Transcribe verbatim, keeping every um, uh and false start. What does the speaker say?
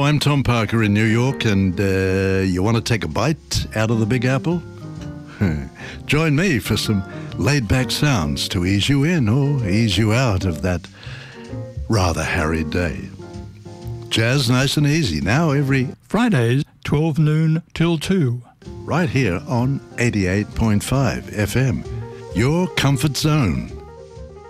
I'm Tom Parker in New York, and uh, you want to take a bite out of the Big Apple? Join me for some laid-back sounds to ease you in or ease you out of that rather harried day. Jazz nice and easy, now every Fridays, twelve noon till two. right here on eighty-eight point five F M, your comfort zone.